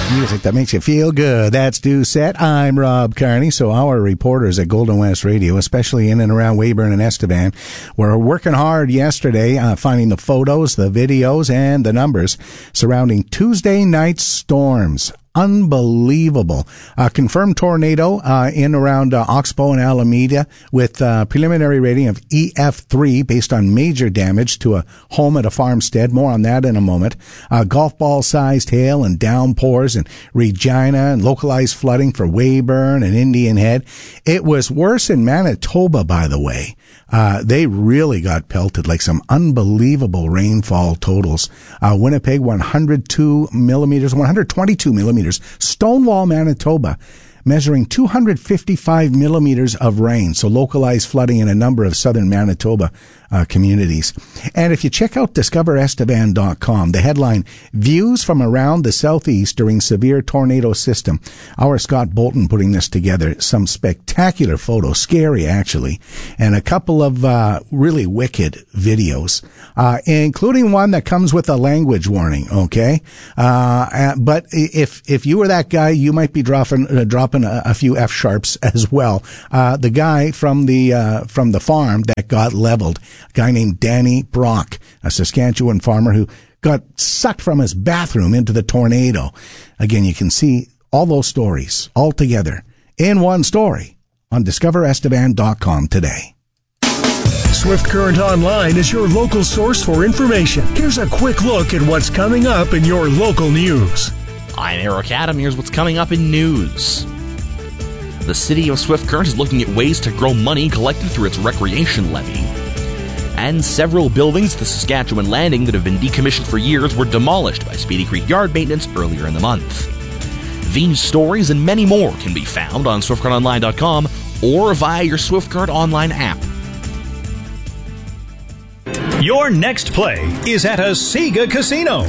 Music that makes you feel good. That's Due Set. I'm Rob Carney. So our reporters at Golden West Radio, especially in and around Weyburn and Estevan, were working hard yesterday finding the photos, the videos, and the numbers surrounding Tuesday night storms. Unbelievable. Confirmed tornado in around Oxbow and Alameda with preliminary rating of EF3 based on major damage to a home at a farmstead. More on that in a moment. Golf ball sized hail and downpours in Regina and localized flooding for Weyburn and Indian Head. It was worse in Manitoba, by the way. They really got pelted, like some unbelievable rainfall totals. Winnipeg, 122 millimeters. Stonewall, Manitoba, measuring 255 millimeters of rain. So localized flooding in a number of southern Manitoba communities. And if you check out discoverestevan.com, the headline, Views from Around the Southeast During Severe Tornado System. Our Scott Bolton putting this together. Some spectacular photos, scary actually, and a couple of really wicked videos, including one that comes with a language warning, okay? But if you were that guy, you might be dropping a few F-sharps as well. The guy from the farm that got leveled, a guy named Danny Brock, a Saskatchewan farmer who got sucked from his bathroom into the tornado. Again, you can see all those stories all together in one story on discoverestevan.com today. Swift Current Online is your local source for information. Here's a quick look at what's coming up in your local news. I'm Eric Adam. Here's what's coming up in news. The city of Swift Current is looking at ways to grow money collected through its recreation levy. And several buildings at the Saskatchewan Landing that have been decommissioned for years were demolished by Speedy Creek Yard Maintenance earlier in the month. These stories and many more can be found on SwiftCurrentOnline.com or via your Swift Current Online app. Your next play is at a Sega Casino.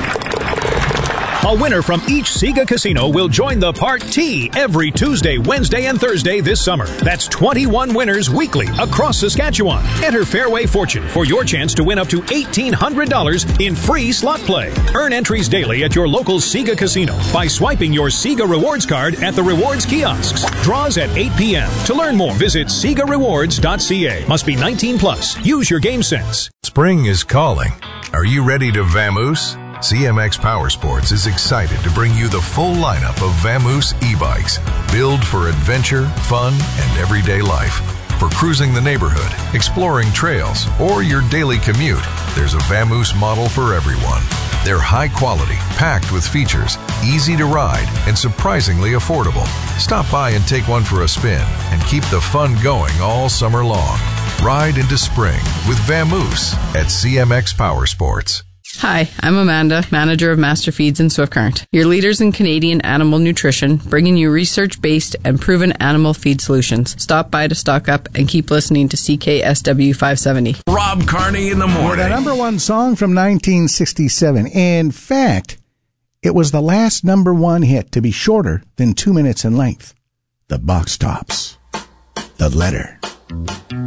A winner from each Sega Casino will join the Party every Tuesday, Wednesday, and Thursday this summer. That's 21 winners weekly across Saskatchewan. Enter Fairway Fortune for your chance to win up to $1,800 in free slot play. Earn entries daily at your local Sega Casino by swiping your Sega Rewards card at the rewards kiosks. Draws at 8 p.m. To learn more, visit SegaRewards.ca. Must be 19 plus. Use your game sense. Spring is calling. Are you ready to vamoose? CMX Power Sports is excited to bring you the full lineup of Vamoose e-bikes, built for adventure, fun, and everyday life. For cruising the neighborhood, exploring trails, or your daily commute, there's a Vamoose model for everyone. They're high quality, packed with features, easy to ride, and surprisingly affordable. Stop by and take one for a spin and keep the fun going all summer long. Ride into spring with Vamoose at CMX Power Sports. Hi, I'm Amanda, manager of Master Feeds in Swift Current, your leaders in Canadian animal nutrition, bringing you research-based and proven animal feed solutions. Stop by to stock up and keep listening to CKSW 570. Rob Carney in the morning. The number one song from 1967. In fact, it was the last number one hit to be shorter than 2 minutes in length. The Box Tops. The Letter.